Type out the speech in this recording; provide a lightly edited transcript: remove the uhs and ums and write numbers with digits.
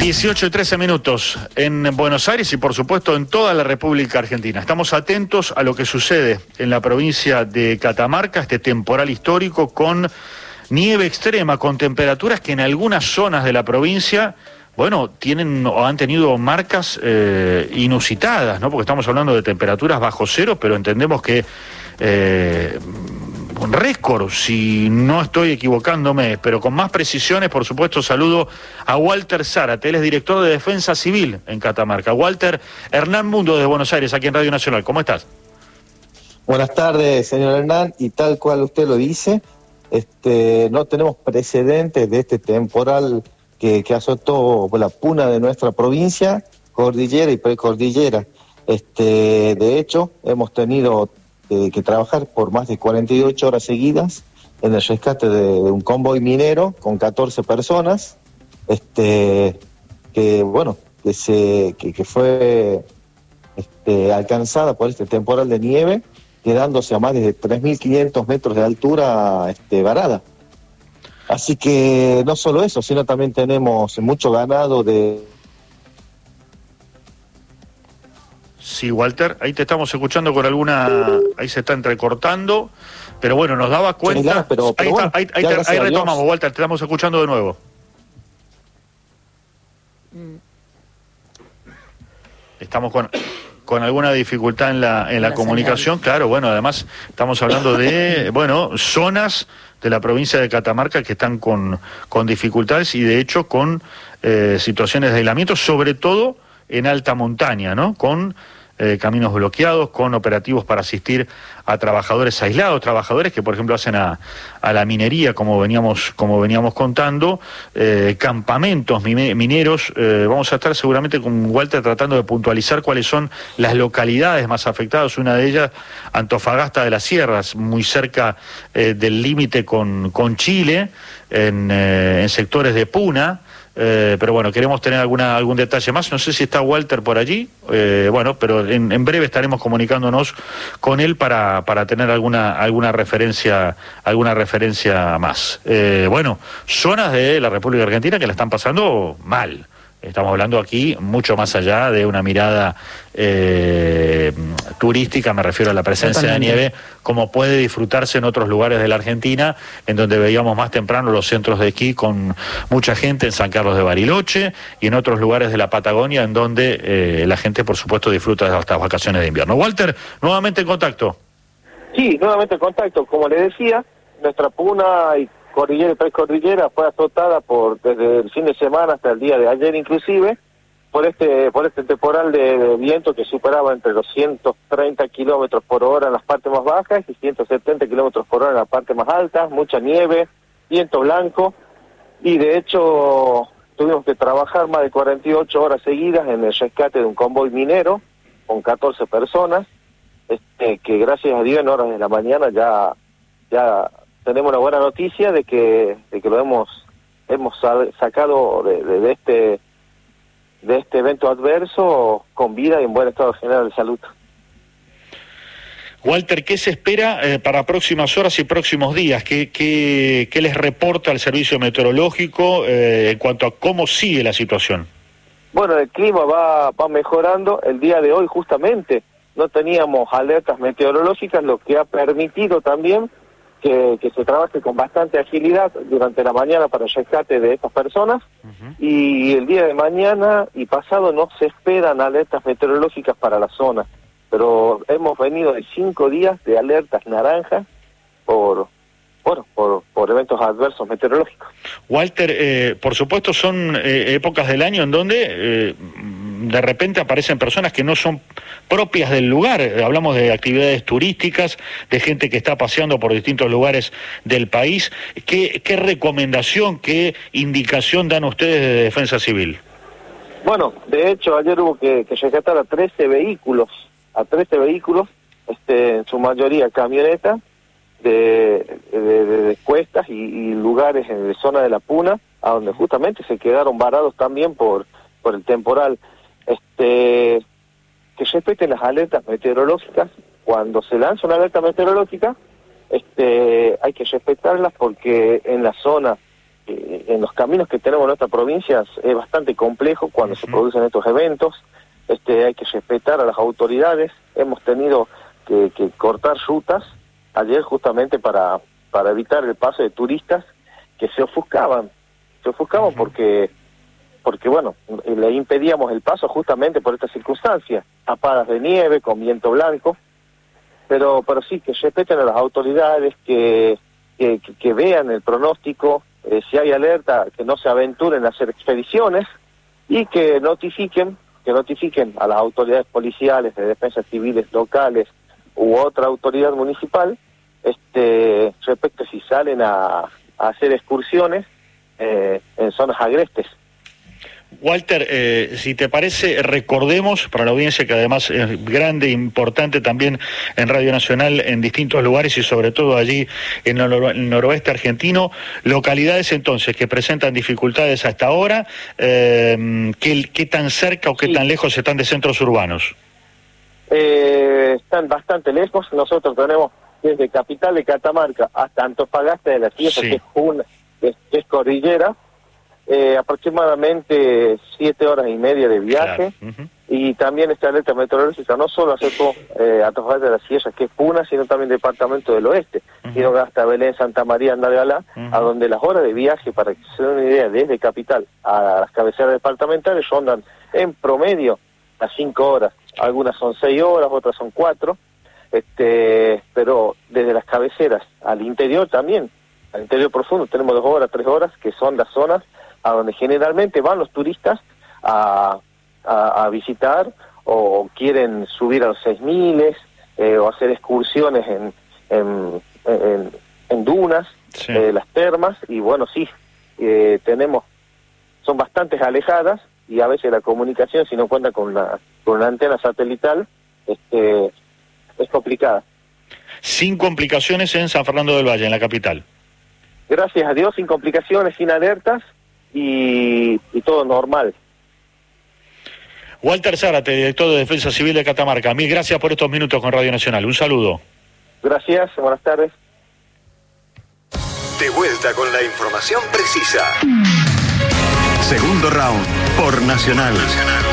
18 y 13 minutos en Buenos Aires y por supuesto en toda la República Argentina. Estamos atentos a lo que sucede en la provincia de Catamarca, este temporal histórico con nieve extrema, con temperaturas que en algunas zonas de la provincia, bueno, tienen o han tenido marcas inusitadas, ¿no? Porque estamos hablando de temperaturas bajo cero, pero entendemos que un récord, si no estoy equivocándome, pero con más precisiones, por supuesto, saludo a Walter Zárate, él es director de Defensa Civil en Catamarca. Walter, Hernán Mundo de Buenos Aires, aquí en Radio Nacional, ¿cómo estás? Buenas tardes, señor Hernán, y tal cual usted lo dice, no tenemos precedentes de este temporal que azotó la puna de nuestra provincia, cordillera y precordillera. De hecho, hemos tenido que trabajar por más de 48 horas seguidas en el rescate de un convoy minero con 14 personas, que fue alcanzada por este temporal de nieve, quedándose a más de 3.500 metros de altura varada. Así que no solo eso, sino también tenemos mucho ganado de... Sí, Walter, ahí te estamos escuchando con alguna... Ahí se está entrecortando, pero bueno, nos daba cuenta... Ahí retomamos, Walter, te estamos escuchando de nuevo. Estamos con alguna dificultad en la comunicación, claro, bueno, además estamos hablando de, zonas de la provincia de Catamarca que están con dificultades y de hecho con situaciones de aislamiento, sobre todo en alta montaña, ¿no? Con caminos bloqueados, con operativos para asistir a trabajadores aislados, trabajadores que por ejemplo hacen a la minería, como veníamos contando, campamentos mineros. Vamos a estar seguramente con Walter tratando de puntualizar cuáles son las localidades más afectadas. Una de ellas, Antofagasta de las Sierras, muy cerca del límite con Chile, en sectores de Puna. Pero bueno, queremos tener algún detalle más. No sé si está Walter por allí, pero en breve estaremos comunicándonos con él para tener alguna referencia más. Zonas de la República Argentina que la están pasando mal. Estamos hablando aquí mucho más allá de una mirada turística, me refiero a la presencia de nieve, como puede disfrutarse en otros lugares de la Argentina, en donde veíamos más temprano los centros de esquí con mucha gente en San Carlos de Bariloche y en otros lugares de la Patagonia, en donde la gente, por supuesto, disfruta de estas vacaciones de invierno. Walter, nuevamente en contacto. Sí, nuevamente en contacto. Como le decía, nuestra puna y cordillera y precordillera fue azotada desde el fin de semana hasta el día de ayer inclusive, por este temporal de viento que superaba entre los 130 kilómetros por hora en las partes más bajas y 170 kilómetros por hora en las partes más altas, mucha nieve, viento blanco, y de hecho tuvimos que trabajar más de 48 horas seguidas en el rescate de un convoy minero con 14 personas, que gracias a Dios en horas de la mañana ya tenemos una buena noticia de que lo hemos sacado de este evento adverso con vida y en buen estado general de salud. Walter, ¿qué se espera para próximas horas y próximos días? ¿Qué les reporta el servicio meteorológico en cuanto a cómo sigue la situación? Bueno, el clima va mejorando. El día de hoy justamente no teníamos alertas meteorológicas, lo que ha permitido también que se trabaje con bastante agilidad durante la mañana para el rescate de estas personas. Y el día de mañana y pasado no se esperan alertas meteorológicas para la zona, pero hemos venido de 5 días de alertas naranjas por eventos adversos meteorológicos. Walter, por supuesto son épocas del año en donde de repente aparecen personas que no son propias del lugar. Hablamos de actividades turísticas, de gente que está paseando por distintos lugares del país. ¿Qué recomendación, qué indicación dan ustedes de Defensa Civil? Bueno, de hecho ayer hubo que rescatar a 13 vehículos, en su mayoría camionetas, de cuestas y lugares en la zona de la Puna, a donde justamente se quedaron varados también por el temporal. Que respeten las alertas meteorológicas. Cuando se lanza una alerta meteorológica, hay que respetarlas porque en la zona en los caminos que tenemos en nuestra provincia es bastante complejo cuando se producen estos eventos. Hay que respetar a las autoridades. Hemos tenido que cortar rutas ayer justamente para evitar el paso de turistas que se ofuscaban porque bueno, le impedíamos el paso justamente por esta circunstancia, tapadas de nieve, con viento blanco, pero sí, que respeten a las autoridades, que vean el pronóstico, si hay alerta, que no se aventuren a hacer expediciones, y que notifiquen a las autoridades policiales, de defensas civiles locales u otra autoridad municipal, respecto a si salen a hacer excursiones en zonas agrestes. Walter, si te parece, recordemos para la audiencia, que además es grande e importante también en Radio Nacional en distintos lugares y sobre todo allí en el noroeste argentino, localidades entonces que presentan dificultades hasta ahora, ¿qué tan cerca o qué tan lejos están de centros urbanos? Están bastante lejos. Nosotros tenemos desde Capital de Catamarca hasta Antofagasta de la Sierra, que es cordillera, aproximadamente 7 horas y media de viaje. Claro. Y también esta alerta meteorológica no solo afectó a Antofagasta de la Sierra, que es Puna, sino también departamento del oeste, sino hasta Belén, Santa María, Andalgalá, a donde las horas de viaje, para que se den una idea, desde Capital a las cabeceras departamentales rondan en promedio a 5 horas. Algunas son 6 horas, otras son 4, pero desde las cabeceras al interior también, al interior profundo, tenemos 2 horas, 3 horas, que son las zonas a donde generalmente van los turistas a visitar, o quieren subir a los 6000 o hacer excursiones en dunas, las termas, y bueno, son bastante alejadas, y a veces la comunicación, si no cuenta con una antena satelital, es complicada. Sin complicaciones en San Fernando del Valle, en la capital. Gracias a Dios, sin complicaciones, sin alertas, y todo normal. Walter Zárate, director de Defensa Civil de Catamarca, mil gracias por estos minutos con Radio Nacional. Un saludo. Gracias, buenas tardes. De vuelta con la información precisa. Segundo round por Nacional.